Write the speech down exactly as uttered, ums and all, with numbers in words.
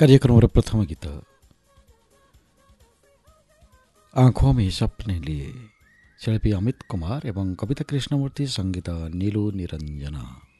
କାର୍ଯ୍ୟକ୍ରମର ପ୍ରଥମ ଗୀତ आँखों में सपने लिए शिल्पी अमित कुमार एवं कविता कृष्णमूर्ति संगीत नीलू निरंजना।